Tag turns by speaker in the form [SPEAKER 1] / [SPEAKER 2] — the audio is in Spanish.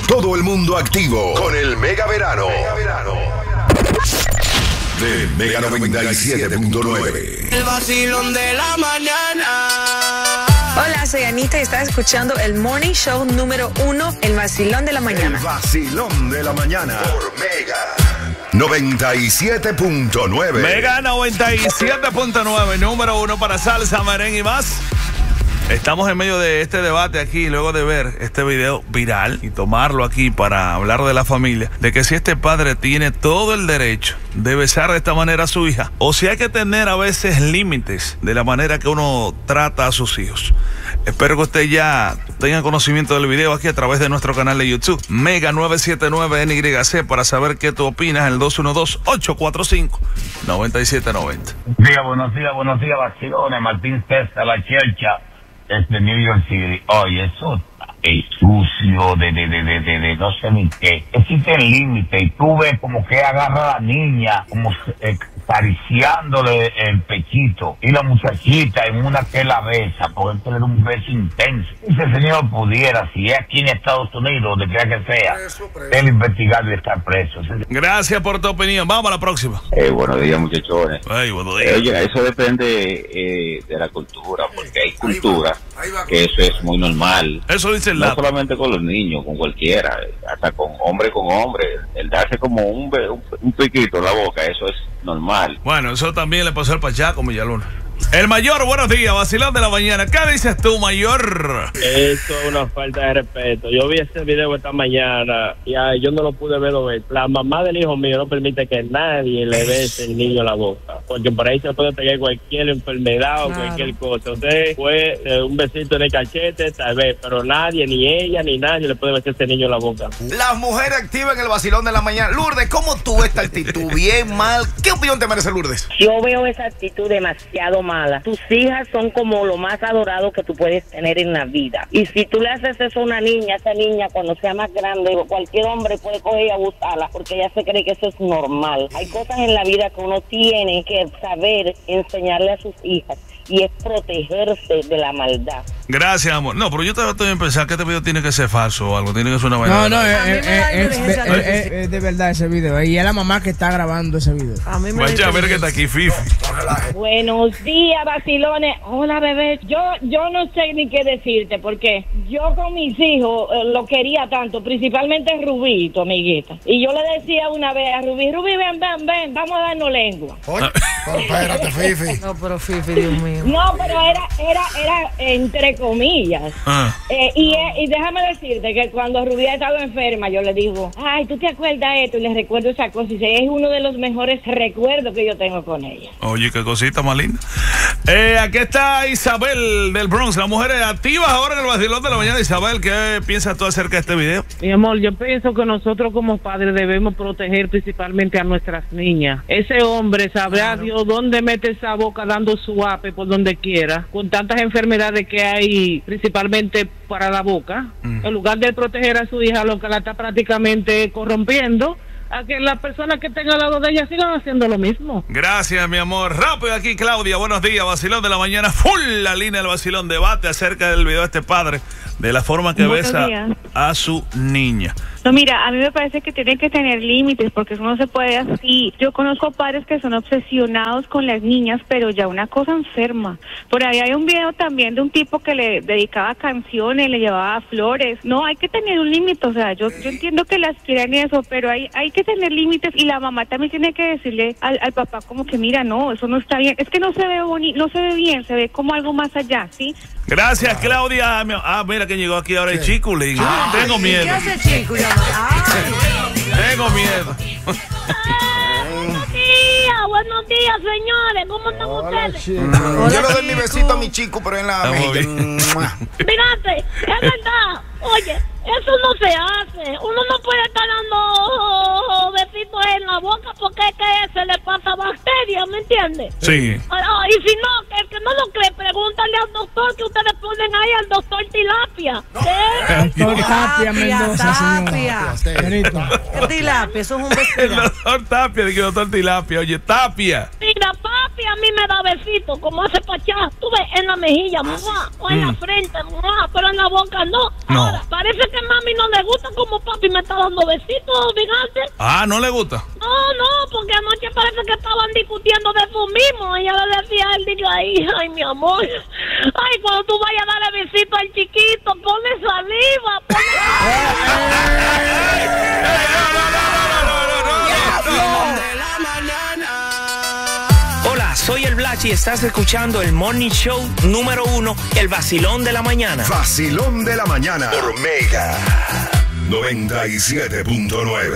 [SPEAKER 1] Todo el mundo activo con el Mega Verano. De Mega 97.9.
[SPEAKER 2] El vacilón de la mañana.
[SPEAKER 3] Hola, soy Anita y estás escuchando el Morning Show número 1, El Vacilón de la Mañana.
[SPEAKER 1] El Vacilón de la Mañana. Por Mega 97.9.
[SPEAKER 4] Mega 97.9, número 1 para salsa, merengue y más. Estamos en medio de este debate aquí, luego de ver este video viral y tomarlo aquí para hablar de la familia, de que si este padre tiene todo el derecho de besar de esta manera a su hija, o si hay que tener a veces límites de la manera que uno trata a sus hijos. Espero que usted ya tenga conocimiento del video aquí a través de nuestro canal de YouTube, Mega 979 NYC, para saber qué tú opinas en el 212-845-9790.
[SPEAKER 5] Buenos días, vacilones. Martín César, la Chelcha, desde New York City. Oye, eso es sucio de no sé ni qué. Existe el límite y tú ves como que agarra a la niña, como acariciándole el pechito, y la muchachita en una que la besa, porque él tiene un beso intenso. Y si el señor pudiera, si es aquí en Estados Unidos, donde quiera que sea, él investigar y estar preso.
[SPEAKER 4] Gracias por tu opinión. Vamos a la próxima.
[SPEAKER 6] Buenos días, muchachones.
[SPEAKER 4] Buenos días.
[SPEAKER 6] Oye, eso depende de la cultura, porque hay cultura que eso es muy normal.
[SPEAKER 4] Eso dice el
[SPEAKER 6] no
[SPEAKER 4] lado.
[SPEAKER 6] Solamente con los niños, con cualquiera, hasta con hombre, el darse como un piquito en la boca, eso es normal.
[SPEAKER 4] Bueno, eso también le pasó al Pachaco Villaluna. El Mayor, buenos días, vacilón de la mañana. ¿Qué dices tú, Mayor?
[SPEAKER 7] Eso es una falta de respeto. Yo vi ese video esta mañana y yo no lo pude ver. La mamá del hijo mío no permite que nadie le bese el niño la boca, porque por ahí se puede pegar cualquier enfermedad o cualquier cosa. Usted fue un besito en el cachete, tal vez, pero nadie, ni ella, ni nadie le puede besar a ese niño la boca.
[SPEAKER 8] Las mujeres activas en el vacilón de la mañana. Lourdes, ¿cómo tú ves esta actitud? ¿Bien, mal? ¿Qué opinión te merece, Lourdes?
[SPEAKER 9] Yo veo esa actitud demasiado mala. Tus hijas son como lo más adorado que tú puedes tener en la vida. Y si tú le haces eso a una niña, esa niña cuando sea más grande, cualquier hombre puede coger y abusarla, porque ella se cree que eso es normal. Hay cosas en la vida que uno tiene que saber enseñarle a sus hijas, y es protegerse de la maldad.
[SPEAKER 4] Gracias, amor. No, pero yo estoy en pensar que este video tiene que ser falso o algo, tiene que ser una vaina.
[SPEAKER 10] No, es de verdad ese video. Y es la mamá que está grabando ese video.
[SPEAKER 4] A mí me vaya a ver que está aquí, Fifi.
[SPEAKER 11] Buenos días, vacilones. Hola, bebé. Yo no sé ni qué decirte, porque yo con mis hijos lo quería tanto, principalmente Rubito, amiguita. Y yo le decía una vez a Rubí, ven, vamos a darnos lengua.
[SPEAKER 8] Oye, pero espérate, Fifi.
[SPEAKER 3] No, pero Fifi, Dios mío.
[SPEAKER 11] No, pero era entre comillas. Y déjame decirte que cuando Rubí ha estado enferma, yo le digo, ay, ¿tú te acuerdas de esto? Y le recuerdo esa cosa. Y es uno de los mejores recuerdos que yo tengo con ella.
[SPEAKER 4] Oye, qué cosita más linda. Aquí está Isabel del Bronx. Las mujeres activas ahora en el vacilón de la mañana. Isabel, ¿qué piensas tú acerca de este video?
[SPEAKER 12] Mi amor, yo pienso que nosotros como padres debemos proteger principalmente a nuestras niñas. Ese hombre sabrá Dios dónde mete esa boca dando su ape por donde quiera, con tantas enfermedades que hay principalmente para la boca. En lugar de proteger a su hija, lo que la está prácticamente corrompiendo, a que las personas que estén al lado de ella sigan haciendo lo mismo.
[SPEAKER 4] Gracias, mi amor. Rápido aquí, Claudia. Buenos días, vacilón de la mañana. Full la línea del vacilón. Debate acerca del video de este padre, de la forma que besa a su niña.
[SPEAKER 13] No, mira, a mí me parece que tienen que tener límites, porque eso no se puede así. Yo conozco padres que son obsesionados con las niñas, pero ya una cosa enferma. Por ahí hay un video también de un tipo que le dedicaba canciones, le llevaba flores. No, hay que tener un límite, o sea, yo entiendo que las quieran y eso, pero hay que tener límites, y la mamá también tiene que decirle al papá como que mira, no, eso no está bien. Es que no se ve bonito, no se ve bien, se ve como algo más allá, ¿sí?
[SPEAKER 4] Gracias, Claudia. Mira que llegó aquí ahora el Chiculín. Tengo miedo.
[SPEAKER 3] ¿Qué hace Chiculín?
[SPEAKER 4] Tengo miedo.
[SPEAKER 11] Buenos días, señores. ¿Cómo están ustedes?
[SPEAKER 8] Yo le doy mi besito a mi chico, pero en la mejilla.
[SPEAKER 11] Mirate, es verdad. Oye, eso no se hace. Uno no puede estar dando besitos en la boca, porque es que se le pasa bacteria, ¿me entiendes?
[SPEAKER 4] Sí.
[SPEAKER 11] Y si no, que el que no lo cree, pregúntale al doctor, que ustedes ponen ahí al doctor Tilapia.
[SPEAKER 10] Doctor Tapia Mendoza, señora.
[SPEAKER 3] ¿Qué tilapia? Eso es un vestido.
[SPEAKER 4] El doctor Tapia, dije doctor Tilapia. Oye, Tapia.
[SPEAKER 11] Mira, papi, a mí me da besitos, como hace Pachá. Tú ves, en la mejilla, ¡mua! O en la frente, ¡mua! Pero en la boca no. Ahora, parece que a mami no le gusta como papi me está dando besitos, fíjate.
[SPEAKER 4] Ah, ¿no le gusta?
[SPEAKER 11] No, porque anoche parece que estaban discutiendo de eso mismo. Ella le decía a él, digo, ay, mi amor. Ay, cuando tú vayas a darle besito al chiquito, ponle saliva,
[SPEAKER 2] Hola, soy el Blachi y estás escuchando el Morning Show número 1, el vacilón de la mañana.
[SPEAKER 1] Vacilón de la mañana por Mega 97.9.